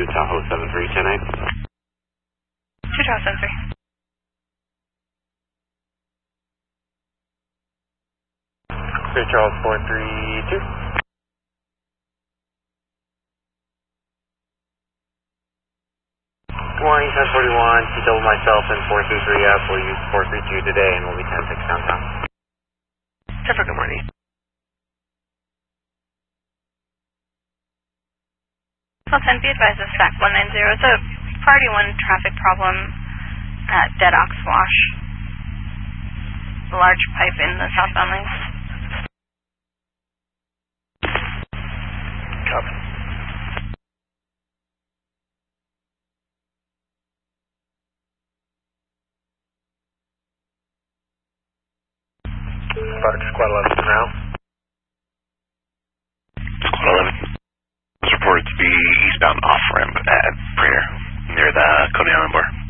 Tahoe 7310-8. 2 Tahoe 73. Clear Charles 432. Good morning, 1041. T double myself and 433F. We'll use 432 today and we'll be 10-6 downtown. Trevor, good morning. Well, 10, be advised of SAC 190. It's a priority 1 traffic problem at Dead Ox Wash. A large pipe in the southbound lanes. Copy. Squad 11 now. Squad 11. It's reported to be eastbound off-ramp at Prayer, near the Coney Island bar.